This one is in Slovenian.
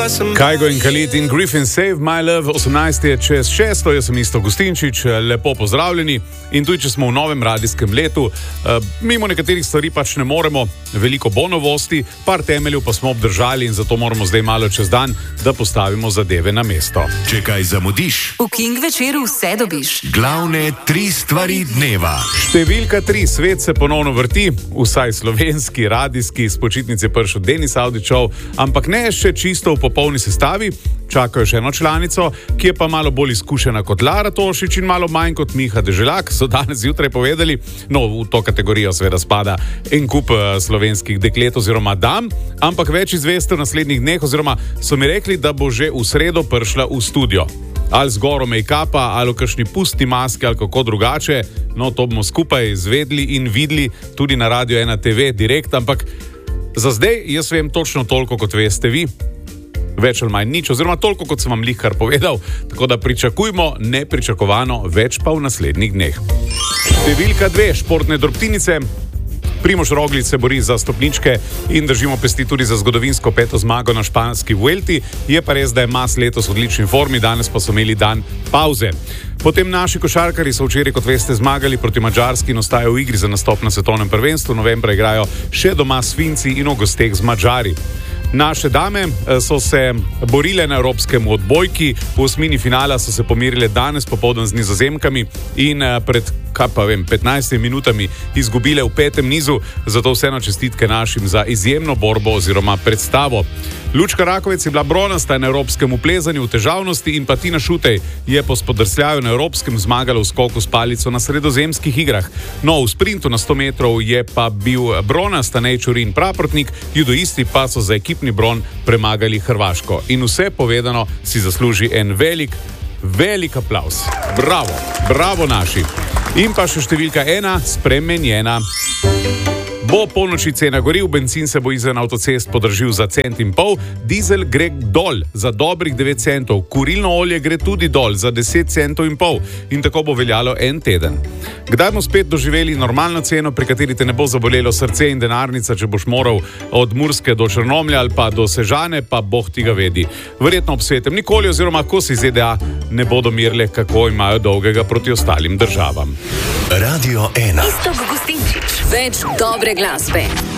Kajgo in Khalid in Griffin Save My Love, 18 je čez 6, jaz sem Isto Gustinčič, lepo pozdravljeni. In tudi, če smo v novem radijskem letu, mimo nekaterih stvari pač ne moremo, veliko bo novosti, par temeljev pa smo obdržali in zato moramo zdaj malo čez dan, da postavimo zadeve na mesto. Če kaj zamudiš, v King večeru vse dobiš. Glavne 3 stvari dneva. Številka 3, svet se ponovno vrti, vsaj slovenski, radijski, s počitnice prišel Denis Avdićov, ampak ne še čisto v popolni sestavi. Čakajo še eno članico, ki je pa malo bolj izkušena kot Lara Tošič in malo manj kot Miha Deželak, so danes zjutraj povedali. No, v to kategorijo seveda spada en kup slovenskih deklet oziroma dam, ampak več izveste v naslednjih dneh, oziroma so mi rekli, da bo že v sredo prišla v studio. Ali z goro make-upa, ali v kakšni pustni maski, ali kako drugače. No, to bomo skupaj zvedli in videli tudi na Radio 1 TV direkt, ampak za zdaj jaz vem točno toliko, kot veste vi. Več ali manj nič, oziroma toliko, kot sem vam kar povedal. Tako da pričakujmo nepričakovano, več pa v naslednjih dneh. Številka 2, športne drobtinice. Primož Roglič se bori za stopničke in držimo pesti tudi za zgodovinsko 5. zmago na španski Vuelti. Je pa res, da je Mas letos v odlični formi, danes pa so imeli dan pauze. Potem naši košarkarji so včeraj, kot veste, zmagali proti Madžarski in ostajajo v igri za nastop na svetovnem prvenstvu. Novembra igrajo še doma s Finci in v gosteh z Madžari. Naše dame so se borile na evropskem odbojki, v osmini finala so se pomirile danes popoldan z Nizozemkami in pred 15 minutami izgubile v 5. nizu, zato vseeno čestitke našim za izjemno borbo oziroma predstavo. Lučka Rakovec je bila bronasta na evropskem plezanju v težavnosti in pa Tina Šutej je po spodrsljaju na evropskem zmagala v skoku s palico na sredozemskih igrah. No, v sprintu na 100 metrov je pa bil bronasta Nejčurin Praprotnik, judoisti pa so za ekipni bron premagali Hrvaško. In vse povedano si zasluži en velik aplavz. Bravo, bravo naši. In pa še številka 1, spremenjena. Bo polnoči cena goriv, bencin se bo izven avtocest podražil za 1,5 centa, dizel gre dol za dobrih 9 centov, kurilno olje gre tudi dol za 10,5 centa in tako bo veljalo en teden. Kdaj bomo spet doživeli normalno ceno, pri kateri te ne bo zabolelo srce in denarnica, če boš moral od Murske do Črnomlja ali pa do Sežane, pa boh ti ga vedi. Verjetno ob svetem nikoli, oziroma ko si ZDA ne bodo mirile, kako imajo dolgega proti ostalim državam. Radio 1. Isto Gustinčič. Več dobre glasbe.